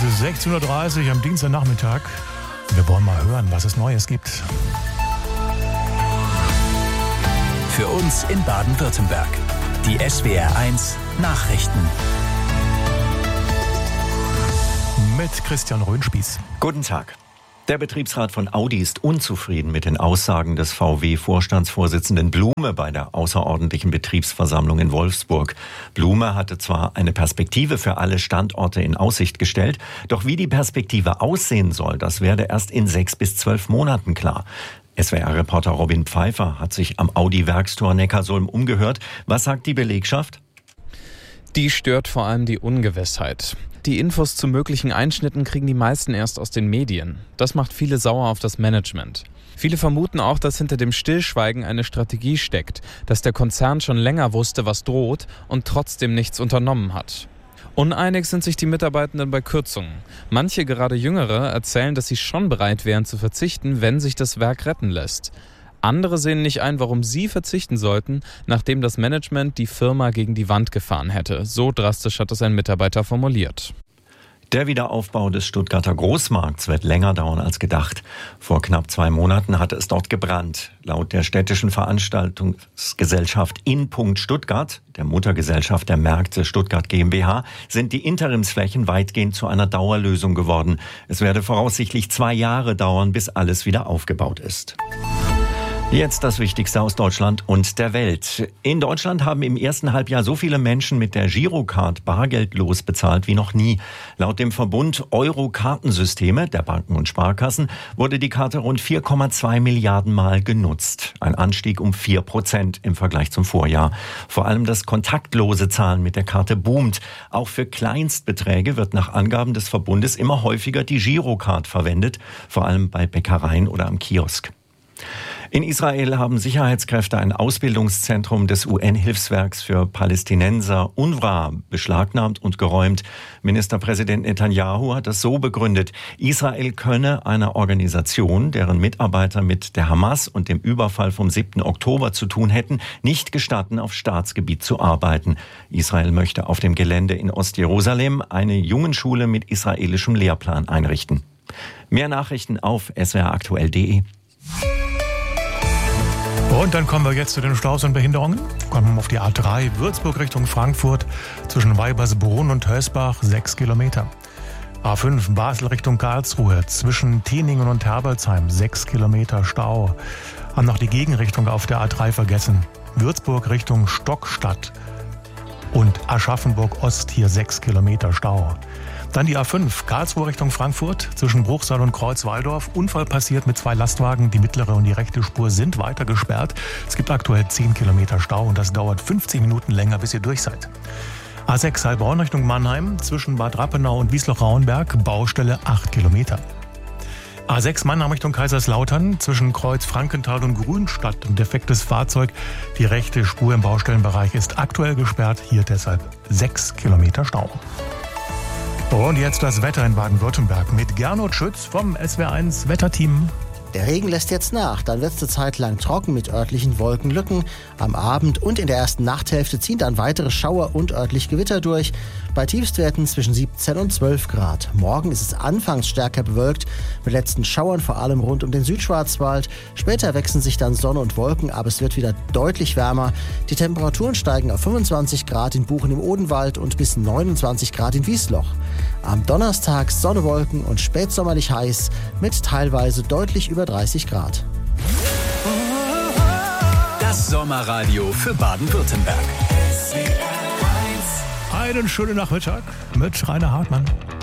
ist 16:30 Uhr am Dienstagnachmittag. Wir wollen mal hören, was es Neues gibt. Für uns in Baden-Württemberg. Die SWR1 Nachrichten. Mit Christian Röhnspieß. Guten Tag. Der Betriebsrat von Audi ist unzufrieden mit den Aussagen des VW-Vorstandsvorsitzenden Blume bei der außerordentlichen Betriebsversammlung in Wolfsburg. Blume hatte zwar eine Perspektive für alle Standorte in Aussicht gestellt, doch wie die Perspektive aussehen soll, das werde erst in 6 bis 12 Monaten klar. SWR-Reporter Robin Pfeiffer hat sich am Audi-Werkstor Neckarsulm umgehört. Was sagt die Belegschaft? Die stört vor allem die Ungewissheit. Die Infos zu möglichen Einschnitten kriegen die meisten erst aus den Medien. Das macht viele sauer auf das Management. Viele vermuten auch, dass hinter dem Stillschweigen eine Strategie steckt, dass der Konzern schon länger wusste, was droht und trotzdem nichts unternommen hat. Uneinig sind sich die Mitarbeitenden bei Kürzungen. Manche, gerade Jüngere, erzählen, dass sie schon bereit wären zu verzichten, wenn sich das Werk retten lässt. Andere sehen nicht ein, warum sie verzichten sollten, nachdem das Management die Firma gegen die Wand gefahren hätte. So drastisch hat es ein Mitarbeiter formuliert. Der Wiederaufbau des Stuttgarter Großmarkts wird länger dauern als gedacht. Vor knapp 2 Monaten hatte es dort gebrannt. Laut der städtischen Veranstaltungsgesellschaft Inpunkt Stuttgart, der Muttergesellschaft der Märkte Stuttgart GmbH, sind die Interimsflächen weitgehend zu einer Dauerlösung geworden. Es werde voraussichtlich 2 Jahre dauern, bis alles wieder aufgebaut ist. Jetzt das Wichtigste aus Deutschland und der Welt. In Deutschland haben im ersten Halbjahr so viele Menschen mit der Girocard bargeldlos bezahlt wie noch nie. Laut dem Verbund Euro-Kartensysteme der Banken und Sparkassen wurde die Karte rund 4,2 Milliarden Mal genutzt. Ein Anstieg um 4% im Vergleich zum Vorjahr. Vor allem das kontaktlose Zahlen mit der Karte boomt. Auch für Kleinstbeträge wird nach Angaben des Verbundes immer häufiger die Girocard verwendet, vor allem bei Bäckereien oder am Kiosk. In Israel haben Sicherheitskräfte ein Ausbildungszentrum des UN-Hilfswerks für Palästinenser UNRWA beschlagnahmt und geräumt. Ministerpräsident Netanyahu hat das so begründet: Israel könne einer Organisation, deren Mitarbeiter mit der Hamas und dem Überfall vom 7. Oktober zu tun hätten, nicht gestatten, auf Staatsgebiet zu arbeiten. Israel möchte auf dem Gelände in Ostjerusalem eine Jungenschule mit israelischem Lehrplan einrichten. Mehr Nachrichten auf swraktuell.de. Und dann kommen wir jetzt zu den Staus und Behinderungen. Kommen wir auf die A3 Würzburg Richtung Frankfurt zwischen Weibersbrunn und Hösbach 6 Kilometer. A5 Basel Richtung Karlsruhe zwischen Tieningen und Herbolzheim 6 Kilometer Stau. Haben noch die Gegenrichtung auf der A3 vergessen. Würzburg Richtung Stockstadt und Aschaffenburg Ost hier 6 Kilometer Stau. Dann die A5 Karlsruhe Richtung Frankfurt zwischen Bruchsal und Kreuzwaldorf. Unfall passiert mit 2 Lastwagen. Die mittlere und die rechte Spur sind weiter gesperrt. Es gibt aktuell 10 Kilometer Stau und das dauert 50 Minuten länger, bis ihr durch seid. A6 Heilbronn Richtung Mannheim zwischen Bad Rappenau und Wiesloch-Rauenberg. Baustelle 8 Kilometer. A6 Mannheim Richtung Kaiserslautern zwischen Kreuz Frankenthal und Grünstadt. Ein defektes Fahrzeug. Die rechte Spur im Baustellenbereich ist aktuell gesperrt. Hier deshalb 6 Kilometer Stau. Und jetzt das Wetter in Baden-Württemberg mit Gernot Schütz vom SWR1 Wetterteam. Der Regen lässt jetzt nach, dann wird es eine Zeit lang trocken mit örtlichen Wolkenlücken. Am Abend und in der ersten Nachthälfte ziehen dann weitere Schauer und örtlich Gewitter durch. Bei Tiefstwerten zwischen 17 und 12 Grad. Morgen ist es anfangs stärker bewölkt, mit letzten Schauern vor allem rund um den Südschwarzwald. Später wechseln sich dann Sonne und Wolken, aber es wird wieder deutlich wärmer. Die Temperaturen steigen auf 25 Grad in Buchen im Odenwald und bis 29 Grad in Wiesloch. Am Donnerstag Sonne, Wolken und spätsommerlich heiß mit teilweise deutlich über 30 Grad. Das Sommerradio für Baden-Württemberg. Einen schönen Nachmittag mit Rainer Hartmann.